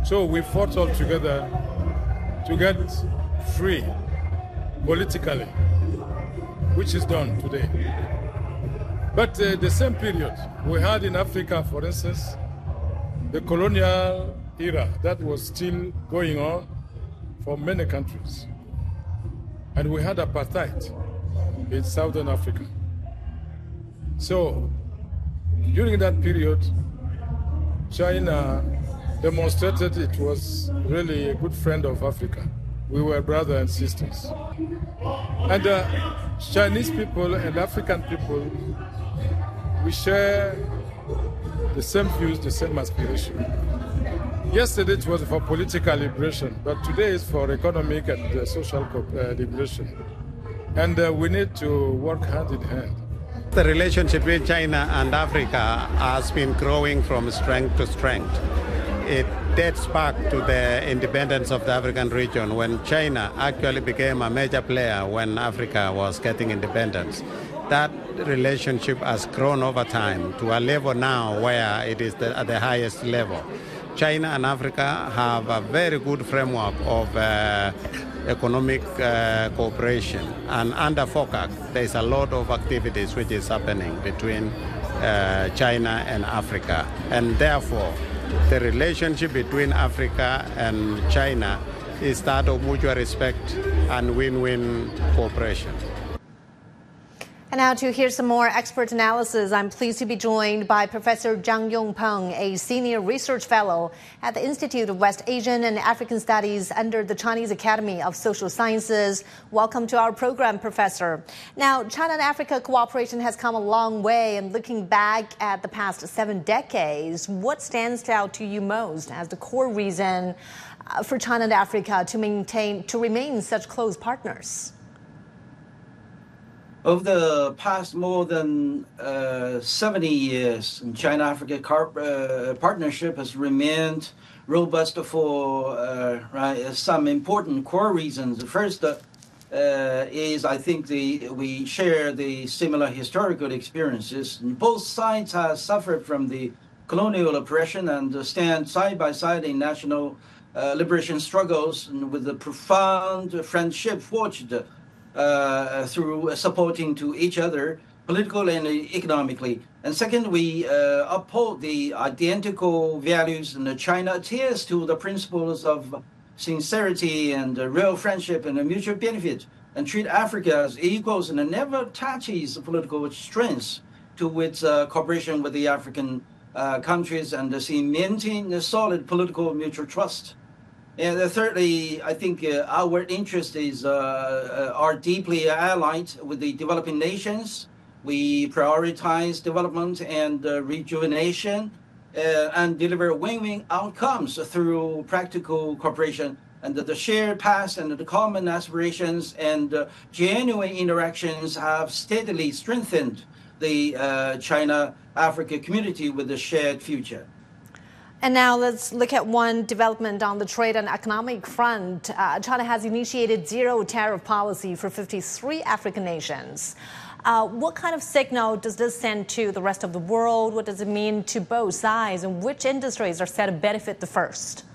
So we fought all together to get free politically, which is done today. But the same period we had in Africa, for instance, the colonial era that was still going on for many countries. And we had apartheid in Southern Africa. So during that period, China demonstrated it was really a good friend of Africa. We were brothers and sisters. And Chinese people and African people, we share the same views, the same aspiration. Yesterday it was for political liberation, but today is for economic and social liberation. And we need to work hand in hand. The relationship between China and Africa has been growing from strength to strength. It dates back to the independence of the African region when China actually became a major player when Africa was getting independence. That relationship has grown over time to a level now where it is at the highest level. China and Africa have a very good framework of economic cooperation, and under FOCAC there is a lot of activities which is happening between China and Africa, and therefore the relationship between Africa and China is that of mutual respect and win-win cooperation. And now to hear some more expert analysis, I'm pleased to be joined by Professor Zhang Yongpeng, a senior research fellow at the Institute of West Asian and African Studies under the Chinese Academy of Social Sciences. Welcome to our program, Professor. Now, China and Africa cooperation has come a long way, and looking back at the past 7 decades, what stands out to you most as the core reason for China and Africa to remain such close partners? Over the past more than 70 years, China-Africa partnership has remained robust for some important core reasons. The first is, I think, we share the similar historical experiences. Both sides have suffered from the colonial oppression and stand side by side in national liberation struggles, and with the profound friendship forged through supporting to each other politically and economically. And second, we uphold the identical values, and China adheres to the principles of sincerity and real friendship and mutual benefit, and treat Africa as equals, and never attaches political strengths to its cooperation with the African countries, and maintain a solid political mutual trust. And thirdly, I think our interests are deeply allied with the developing nations. We prioritize development and rejuvenation and deliver win-win outcomes through practical cooperation. And the shared past and the common aspirations and genuine interactions have steadily strengthened the China-Africa community with a shared future. And now let's look at one development on the trade and economic front. China has initiated zero tariff policy for 53 African nations. What kind of signal does this send to the rest of the world? What does it mean to both sides? And which industries are set to benefit the first?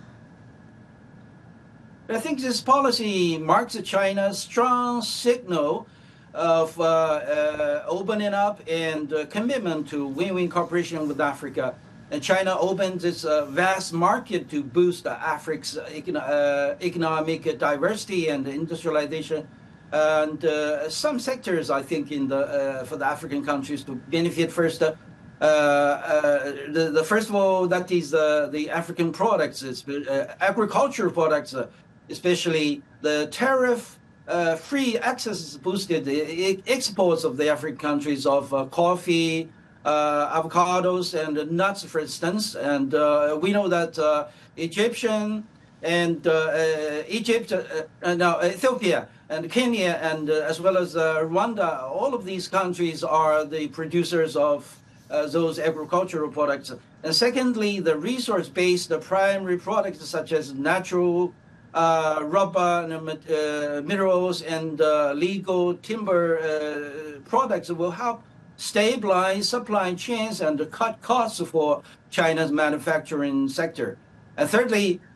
I think this policy marks China's strong signal of opening up and commitment to win-win cooperation with Africa. And China opens its vast market to boost Africa's economic diversity and industrialization. And some sectors, I think, for the African countries to benefit first. The first of all, that is the African products, agricultural products, especially the tariff-free access boosted the exports of the African countries of coffee, avocados and nuts, for instance. And we know that Ethiopia Ethiopia and Kenya, and as well as Rwanda, all of these countries are the producers of those agricultural products. And secondly, the resource-based primary products such as natural rubber, minerals, and legal timber products will help stabilize supply chains and cut costs for China's manufacturing sector. And thirdly,